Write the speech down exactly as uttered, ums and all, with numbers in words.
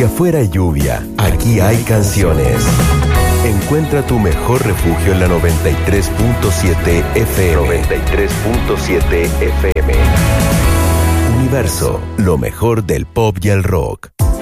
afuera hay lluvia, aquí hay canciones. Encuentra tu mejor refugio en la noventa y tres punto siete F M. noventa y tres punto siete F M. Universo, lo mejor del pop y el rock.